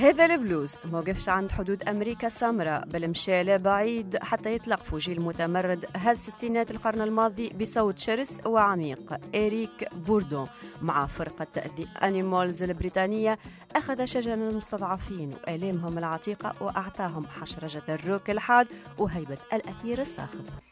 هذا البلوز موقفش عند حدود أمريكا السمراء، بل مشى بعيد حتى يطلق في جيل متمرد هز ستينات القرن الماضي بصوت شرس وعميق. إريك بوردون مع فرقة ذي أنيمالز البريطانية أخذ شجن المستضعفين وآلامهم العتيقة وأعطاهم حشرجة الروك الحاد وهيبة الأثير الصاخب.